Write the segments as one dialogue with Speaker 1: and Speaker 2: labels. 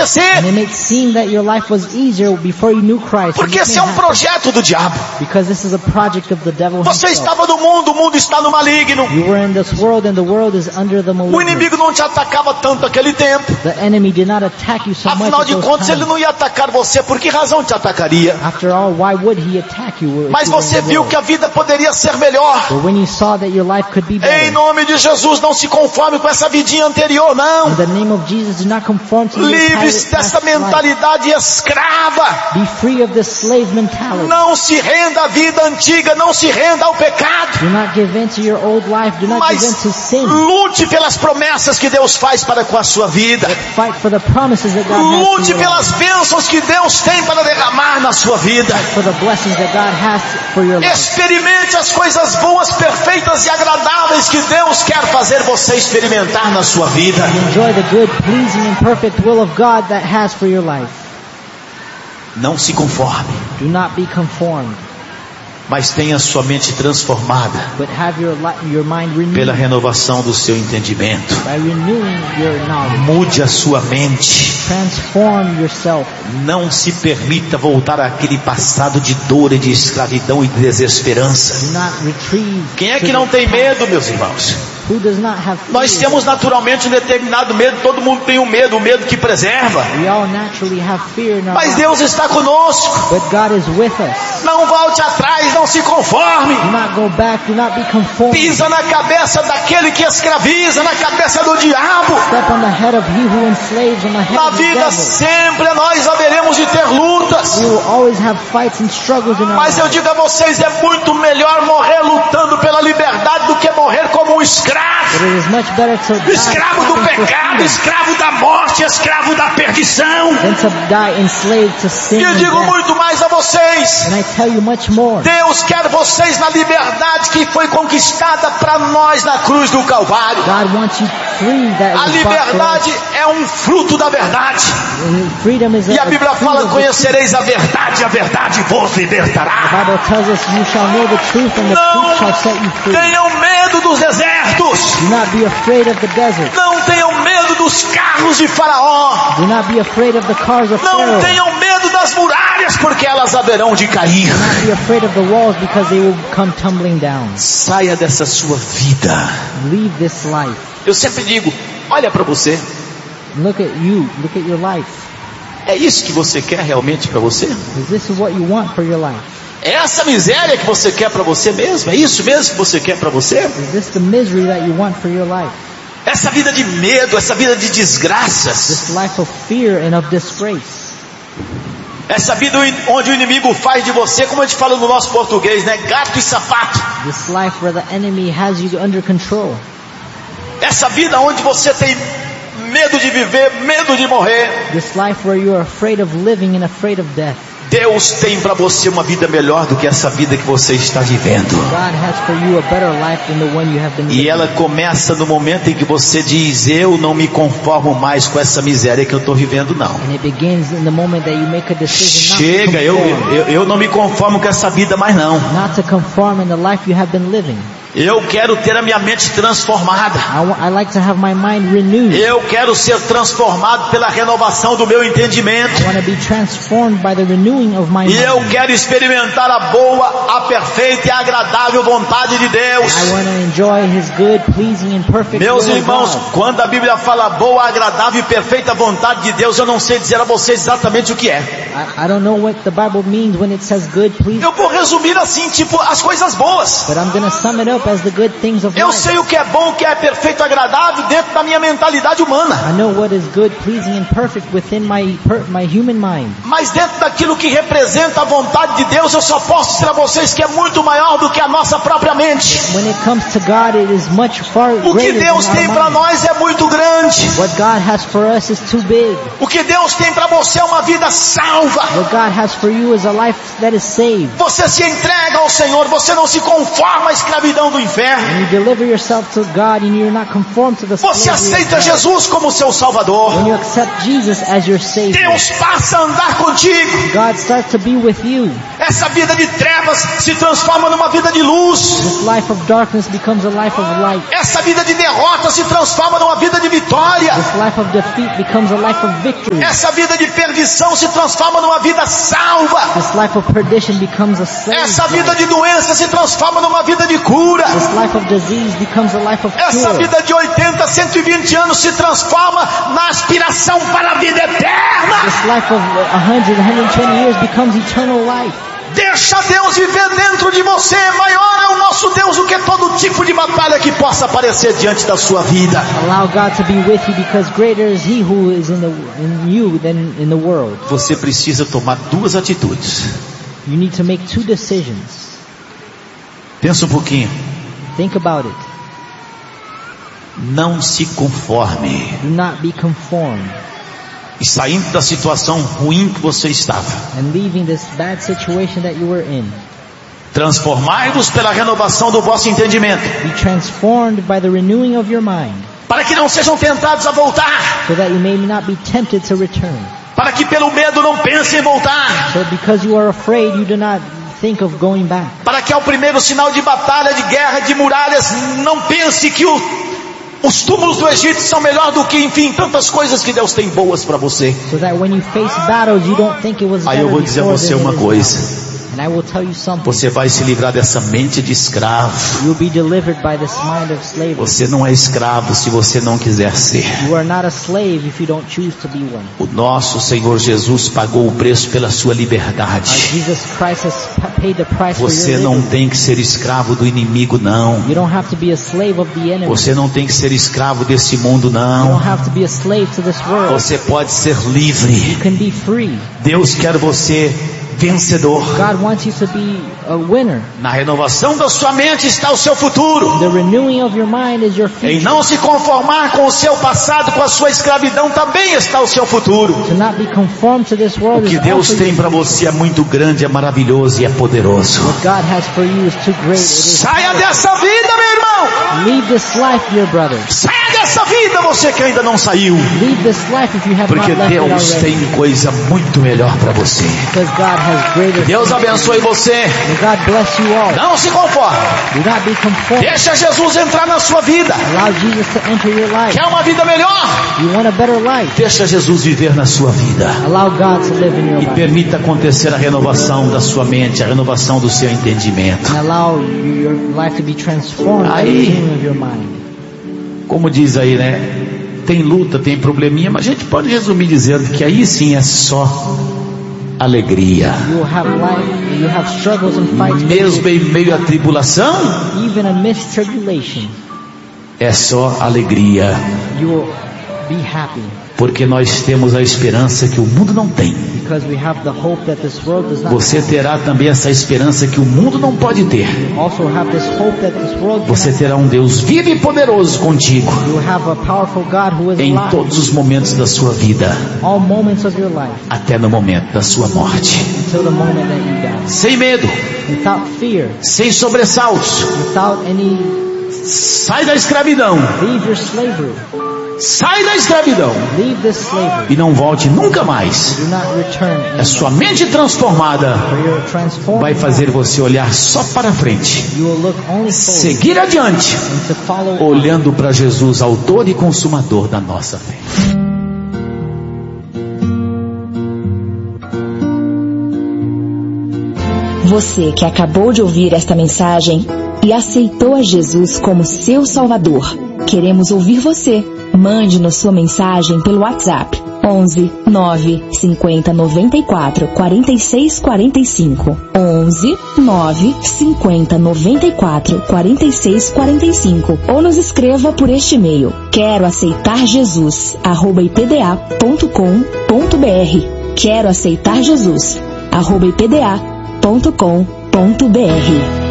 Speaker 1: acontecer.
Speaker 2: And it may seem that your life was easier before you knew Christ.
Speaker 1: Porque esse é um projeto do diabo.
Speaker 2: Because this is a project of the devil
Speaker 1: Você
Speaker 2: himself.
Speaker 1: estava no mundo, o mundo está no maligno.
Speaker 2: You were in this world and the world is under the
Speaker 1: O
Speaker 2: malignant.
Speaker 1: inimigo não te atacava tanto naquele tempo.
Speaker 2: The enemy did not attack you so much
Speaker 1: Afinal
Speaker 2: at
Speaker 1: de
Speaker 2: those
Speaker 1: contas, ele
Speaker 2: times.
Speaker 1: não ia atacar você. Por que razão te atacaria?
Speaker 2: After all, why would he attack you?
Speaker 1: Mas você viu que a vida poderia ser melhor.
Speaker 2: But when you saw that your life could be
Speaker 1: Em
Speaker 2: better,
Speaker 1: nome de Jesus, não se conforme com essa vidinha anterior, não.
Speaker 2: in the name of Jesus, do not conform to your
Speaker 1: Livre-se
Speaker 2: past
Speaker 1: dessa
Speaker 2: life.
Speaker 1: mentalidade escrava.
Speaker 2: Be free of this slave mentality.
Speaker 1: Não se renda à vida antiga, não se renda ao pecado.
Speaker 2: Do not give in to your old life. Do not give in
Speaker 1: Mas
Speaker 2: to sin.
Speaker 1: lute pelas promessas que Deus faz para com a sua vida.
Speaker 2: Fight for the promises that God has for
Speaker 1: Lute
Speaker 2: your
Speaker 1: pelas
Speaker 2: life.
Speaker 1: bênçãos que Deus tem para derramar na sua vida.
Speaker 2: For the blessings that God has for your life.
Speaker 1: Experimente as coisas boas, perfeitas e agradáveis que Deus quer fazer você experimentar na sua vida.
Speaker 2: Enjoy the good, pleasing, and perfect will of God that has for your life.
Speaker 1: Não se conforme,
Speaker 2: Do not be conformed,
Speaker 1: mas tenha sua mente transformada
Speaker 2: but have your mind renewed
Speaker 1: pela renovação do seu entendimento.
Speaker 2: by renewing your knowledge.
Speaker 1: Mude a sua mente.
Speaker 2: Transform yourself.
Speaker 1: Não se permita voltar àquele passado de dor e de escravidão e de desesperança.
Speaker 2: Do not retrieve.
Speaker 1: Quem é
Speaker 2: to
Speaker 1: que
Speaker 2: the
Speaker 1: não tem
Speaker 2: past.
Speaker 1: medo, meus irmãos?
Speaker 2: Who does not have fear?
Speaker 1: Nós temos naturalmente um determinado medo, todo mundo tem um medo, o medo que preserva.
Speaker 2: We all naturally have fear in our
Speaker 1: Mas
Speaker 2: lives.
Speaker 1: Deus está conosco.
Speaker 2: But God is with us.
Speaker 1: Não volte atrás, não se conforme.
Speaker 2: Do not go back. Do not be conformed.
Speaker 1: Pisa na cabeça daquele que escraviza, na cabeça do diabo.
Speaker 2: Step on the head of he who enslaves, on the head
Speaker 1: Na
Speaker 2: of the
Speaker 1: vida
Speaker 2: devil.
Speaker 1: sempre nós haveremos de ter lutas.
Speaker 2: We will always have fights and struggles in our
Speaker 1: Mas eu
Speaker 2: lives.
Speaker 1: digo a vocês, é muito melhor morrer lutando pela liberdade do que morrer como um escravo.
Speaker 2: But it is much better to die
Speaker 1: Escravo do
Speaker 2: fighting for
Speaker 1: pecado,
Speaker 2: freedom
Speaker 1: escravo da morte, escravo da perdição.
Speaker 2: than to die enslaved to sin
Speaker 1: E eu
Speaker 2: and
Speaker 1: digo
Speaker 2: death.
Speaker 1: muito mais a vocês.
Speaker 2: And I tell you much more.
Speaker 1: Deus quer vocês na liberdade que foi conquistada para nós na cruz do Calvário.
Speaker 2: God wants you free. That
Speaker 1: A
Speaker 2: was bought for
Speaker 1: liberdade é um fruto da verdade.
Speaker 2: us. Freedom is
Speaker 1: E a
Speaker 2: a
Speaker 1: Bíblia
Speaker 2: fruit
Speaker 1: fala,
Speaker 2: of the
Speaker 1: conhecereis a verdade vos
Speaker 2: The
Speaker 1: libertará.
Speaker 2: Bible tells us you shall know the truth and the truth shall set you
Speaker 1: Não
Speaker 2: free.
Speaker 1: tenham medo dos desertos.
Speaker 2: Do not be afraid of the desert.
Speaker 1: Não tenham medo dos carros de Faraó.
Speaker 2: Do not be afraid of the cars of
Speaker 1: Não
Speaker 2: Pharaoh.
Speaker 1: tenham medo das muralhas, porque elas haverão de cair.
Speaker 2: Do not be afraid of the walls because they will come tumbling down.
Speaker 1: Saia dessa sua vida.
Speaker 2: Leave this life.
Speaker 1: Eu sempre digo, olha para você.
Speaker 2: Look at you. Look at your life.
Speaker 1: É isso que você quer realmente para você?
Speaker 2: Is this what you want for your life?
Speaker 1: É essa miséria que você quer para você mesmo? É isso mesmo que você quer para você?
Speaker 2: Is this the misery that you want for your life?
Speaker 1: Essa vida de medo, essa vida de desgraças,
Speaker 2: This life of fear and of disgrace.
Speaker 1: essa vida onde o inimigo faz de você, como a gente fala no nosso português, né? Gato e sapato.
Speaker 2: This life where the enemy has you under control.
Speaker 1: Essa vida onde você tem medo de viver, medo de morrer.
Speaker 2: This life where you are afraid of living and afraid of death.
Speaker 1: Deus tem para você uma vida melhor do que essa vida que você está vivendo.
Speaker 2: God has for you a better life than the one you have been
Speaker 1: E
Speaker 2: living.
Speaker 1: ela começa no momento em que você diz, eu não me conformo mais com essa miséria que eu estou vivendo, não.
Speaker 2: And it begins in the moment that you make a decision
Speaker 1: Chega, eu não me conformo com essa vida mais não.
Speaker 2: not to conform in the life you have been living.
Speaker 1: Eu quero ter a minha mente transformada.
Speaker 2: I like to have my mind renewed.
Speaker 1: Eu quero ser transformado pela renovação do meu entendimento.
Speaker 2: I want to be transformed by the renewing of my
Speaker 1: E eu
Speaker 2: mind.
Speaker 1: quero experimentar a boa, a perfeita e a agradável vontade de Deus.
Speaker 2: I want to enjoy His good, pleasing, and perfect
Speaker 1: Meus
Speaker 2: will of
Speaker 1: irmãos,
Speaker 2: God.
Speaker 1: quando a Bíblia fala boa, agradável e perfeita vontade de Deus, eu não sei dizer a vocês exatamente o que é.
Speaker 2: I don't know what the Bible means when it says good, pleasing,
Speaker 1: Eu vou resumir assim, tipo, as coisas boas.
Speaker 2: but I'm going to sum it up as the good things of
Speaker 1: Eu
Speaker 2: life.
Speaker 1: sei o que é bom, o que é perfeito, agradável dentro da minha mentalidade humana.
Speaker 2: I know what is good, pleasing, and perfect within my human mind.
Speaker 1: Mas dentro daquilo que representa a vontade de Deus, eu só posso dizer a vocês que é muito maior do que a nossa própria mente.
Speaker 2: When it comes to God, it is much far
Speaker 1: O que
Speaker 2: greater
Speaker 1: Deus
Speaker 2: than
Speaker 1: tem
Speaker 2: our
Speaker 1: para
Speaker 2: mind.
Speaker 1: nós é muito grande.
Speaker 2: What God has for us is too big.
Speaker 1: O que Deus tem para você é uma vida salva.
Speaker 2: What God has for you is a life that is saved.
Speaker 1: Você se entrega ao Senhor, você não se conforma à escravidão do inferno.
Speaker 2: When you deliver yourself to God and you're not conformed to the
Speaker 1: Você
Speaker 2: slavery of
Speaker 1: aceita
Speaker 2: God.
Speaker 1: Jesus como seu Salvador.
Speaker 2: When you accept Jesus as your Savior,
Speaker 1: Deus passa a andar contigo.
Speaker 2: God starts to be with you.
Speaker 1: Essa vida de trevas se transforma numa vida de luz.
Speaker 2: This life of darkness becomes a life of light.
Speaker 1: Essa vida de derrota se transforma numa vida de vitória.
Speaker 2: This life of defeat becomes a life of victory.
Speaker 1: Essa vida de perdição se transforma numa vida salva.
Speaker 2: This life of perdition becomes a saved
Speaker 1: Essa vida
Speaker 2: life.
Speaker 1: de doença se transforma numa vida de cura.
Speaker 2: This life of disease becomes a life of
Speaker 1: Essa
Speaker 2: cure.
Speaker 1: vida de 80, 120 anos se transforma na aspiração para a vida eterna.
Speaker 2: This life of 100, 120 years becomes eternal life.
Speaker 1: Deixa Deus viver dentro de você. Maior é o nosso Deus do que todo tipo de batalha que possa aparecer diante da sua vida.
Speaker 2: Allow God to be with you, because greater is He who is in you than in the world.
Speaker 1: Você precisa tomar duas atitudes.
Speaker 2: You need to make two decisions.
Speaker 1: Pensa um pouquinho.
Speaker 2: Think about it.
Speaker 1: Não se conforme.
Speaker 2: Do not be conformed.
Speaker 1: E saindo da situação ruim que você estava,
Speaker 2: And leaving this bad situation that you were in.
Speaker 1: transformai-vos pela renovação do vosso entendimento,
Speaker 2: Be transformed by the renewing of your mind,
Speaker 1: para que não sejam tentados a voltar,
Speaker 2: so that you may not be tempted to return.
Speaker 1: para que pelo medo não pensem em voltar,
Speaker 2: So because you are afraid, you do not think of going back.
Speaker 1: para que ao primeiro sinal de batalha, de guerra, de muralhas, não pense que os túmulos do Egito são melhor do que, enfim, tantas coisas que Deus tem boas para você.
Speaker 2: So that when you face battles, you don't think it was
Speaker 1: Aí
Speaker 2: better
Speaker 1: eu vou dizer a
Speaker 2: before
Speaker 1: você
Speaker 2: than
Speaker 1: uma
Speaker 2: it is
Speaker 1: coisa.
Speaker 2: now. And I will tell you something.
Speaker 1: Você vai se livrar dessa mente de escravo.
Speaker 2: You'll be delivered by this mind of slavery.
Speaker 1: Você não é escravo se você não quiser ser.
Speaker 2: You are not a slave if you don't choose to be one.
Speaker 1: O nosso Senhor Jesus pagou o preço pela sua
Speaker 2: Our
Speaker 1: liberdade.
Speaker 2: Jesus Christ has paid the price for
Speaker 1: Você
Speaker 2: your
Speaker 1: não
Speaker 2: liberty.
Speaker 1: tem que ser escravo do inimigo, não.
Speaker 2: You don't have to be a slave of the enemy.
Speaker 1: Você não tem que ser escravo desse mundo,
Speaker 2: You
Speaker 1: não.
Speaker 2: don't have to be a slave to this world.
Speaker 1: Você pode ser livre.
Speaker 2: You can be free.
Speaker 1: Deus quer você vencedor.
Speaker 2: God wants you to be a winner.
Speaker 1: Na renovação da sua mente está o seu futuro.
Speaker 2: The renewing of your mind is your
Speaker 1: Em
Speaker 2: future.
Speaker 1: não se conformar com o seu passado, com a sua escravidão, também está o seu futuro.
Speaker 2: To not be conformed to this
Speaker 1: O
Speaker 2: world
Speaker 1: que
Speaker 2: is
Speaker 1: Deus
Speaker 2: also
Speaker 1: tem
Speaker 2: your
Speaker 1: para
Speaker 2: future.
Speaker 1: você é muito grande, é maravilhoso e é poderoso.
Speaker 2: What God has for you is too great. It is
Speaker 1: Saia dessa vida, meu irmão!
Speaker 2: Leave this life, dear brother.
Speaker 1: Saia dessa vida, você que ainda não saiu.
Speaker 2: Leave this life if you have
Speaker 1: Porque
Speaker 2: not left it
Speaker 1: Deus
Speaker 2: already.
Speaker 1: tem coisa muito melhor para você.
Speaker 2: Because God has greater.
Speaker 1: Deus abençoe você.
Speaker 2: May God bless you all.
Speaker 1: Não se conforme.
Speaker 2: Do not be conformed.
Speaker 1: Deixa Jesus entrar na sua vida.
Speaker 2: Allow Jesus to enter your life.
Speaker 1: Quer uma vida melhor?
Speaker 2: You want a better life?
Speaker 1: Deixa Jesus viver na sua vida.
Speaker 2: Allow God to live in your
Speaker 1: E
Speaker 2: life.
Speaker 1: permita acontecer a renovação da sua mente, a renovação do seu entendimento.
Speaker 2: And allow your life to be transformed by the
Speaker 1: Aí.
Speaker 2: renewing of your mind.
Speaker 1: Como diz aí, né? Tem luta, tem probleminha, mas a gente pode resumir dizendo que aí sim é só alegria.
Speaker 2: You will have life, you have struggles and fights,
Speaker 1: Mesmo em meio à tribulação,
Speaker 2: even amidst tribulation,
Speaker 1: é só alegria.
Speaker 2: you will be happy.
Speaker 1: Porque nós temos a esperança que o mundo não tem.
Speaker 2: Because we have the hope that this world does not
Speaker 1: Você
Speaker 2: have.
Speaker 1: terá também essa esperança que o mundo não pode ter.
Speaker 2: Also have this hope that this world
Speaker 1: Você
Speaker 2: cannot.
Speaker 1: terá um Deus vivo e poderoso contigo
Speaker 2: You will have a powerful God who is
Speaker 1: em
Speaker 2: alive.
Speaker 1: todos os momentos da sua vida,
Speaker 2: All moments of your life,
Speaker 1: até no momento da sua morte.
Speaker 2: until the moment that you die.
Speaker 1: Sem medo,
Speaker 2: Without fear,
Speaker 1: sem sobressaltos.
Speaker 2: without any,
Speaker 1: Sai da escravidão.
Speaker 2: leave your slavery.
Speaker 1: Sai da escravidão.
Speaker 2: Leave this slavery.
Speaker 1: E não volte nunca mais.
Speaker 2: Do not return.
Speaker 1: A sua mente transformada
Speaker 2: For your transformed
Speaker 1: vai fazer
Speaker 2: life,
Speaker 1: você olhar só para frente.
Speaker 2: you will look only forward
Speaker 1: Seguir adiante,
Speaker 2: and to follow on.
Speaker 1: olhando para Jesus, autor e consumador da nossa fé.
Speaker 3: Você que acabou de ouvir esta mensagem e aceitou a Jesus como seu Salvador, queremos ouvir você. Mande-nos sua mensagem pelo WhatsApp 11 9 50 94 46 45 11 9 50 94 46 45 ou nos escreva por este e-mail quero aceitar Jesus @ipda.com.br quero aceitar Jesus @ipda.com.br.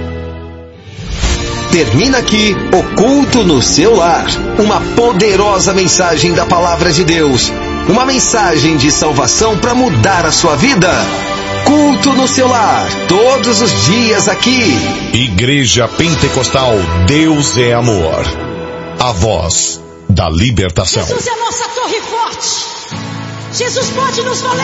Speaker 4: Termina aqui o Culto no Seu Lar. Uma poderosa mensagem da Palavra de Deus. Uma mensagem de salvação para mudar a sua vida. Culto no Seu Lar. Todos os dias aqui.
Speaker 5: Igreja Pentecostal Deus é Amor. A voz da libertação.
Speaker 6: Jesus é a nossa torre forte. Jesus pode nos valer.